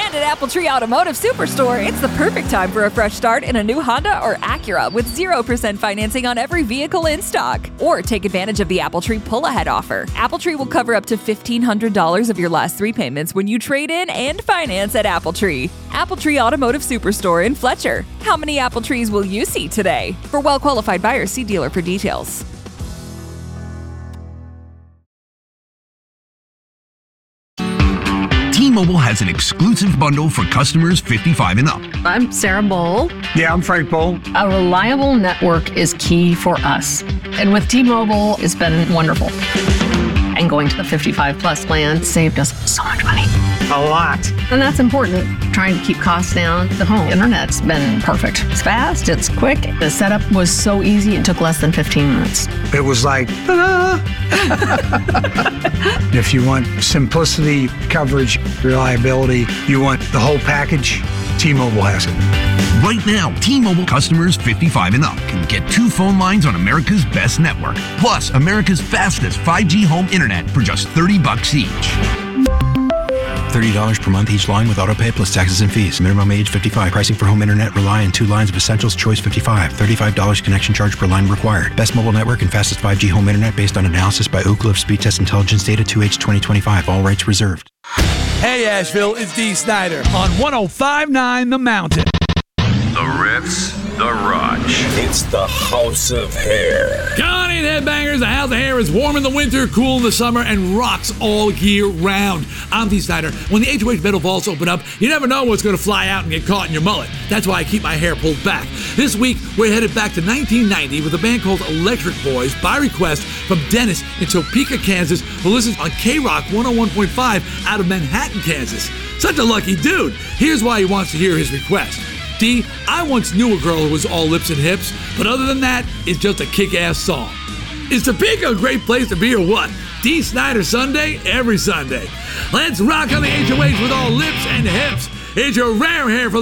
And at Apple Tree Automotive Superstore, it's the perfect time for a fresh start in a new Honda or Acura with 0% financing on every vehicle in stock. Or take advantage of the Apple Tree pull-ahead offer. Apple Tree will cover up to $1,500 of your last 3 payments when you trade in and finance at Apple Tree. Apple Tree Automotive Superstore in Fletcher. How many Apple Trees will you see today? For well-qualified buyers, see dealer for details. T-Mobile has an exclusive bundle for customers 55 and up. I'm Sarah Bowl. Yeah, I'm Frank Bowl. A reliable network is key for us. And with T-Mobile, it's been wonderful. And going to the 55 plus plan saved us so much money. A lot. And that's important, trying to keep costs down. The home internet's been perfect. It's fast, it's quick. The setup was so easy, it took less than 15 minutes. It was like, ta-da! If you want simplicity, coverage, reliability, you want the whole package, T-Mobile has it. Right now, T-Mobile customers 55 and up can get 2 phone lines on America's best network, plus America's fastest 5G home internet for just $30 each. $30 per month each line with autopay plus taxes and fees. Minimum age 55. Pricing for home internet rely on 2 lines of Essentials Choice 55. $35 connection charge per line required. Best mobile network and fastest 5G home internet based on analysis by Ookla of Speed Test Intelligence data 2H 2025. All rights reserved. Hey Asheville, it's Dee Snider on 105.9 The Mountain. The Riffs, the Raj. It's the House of Hair. Come in, headbangers. The House of Hair is warm in the winter, cool in the summer, and rocks all year round. I'm Dee Snider. When the HOH metal vaults open up, you never know what's going to fly out and get caught in your mullet. That's why I keep my hair pulled back. This week, we're headed back to 1990 with a band called Electric Boys by request from Dennis in Topeka, Kansas, who listens on K-Rock 101.5 out of Manhattan, Kansas. Such a lucky dude. Here's why he wants to hear his request. D, I once knew a girl who was all lips and hips, but other than that, it's just a kick-ass song. Is Topeka a great place to be or what? Dee Snider Sunday, every Sunday. Let's rock on the HOH with all lips and hips. It's your rare hair for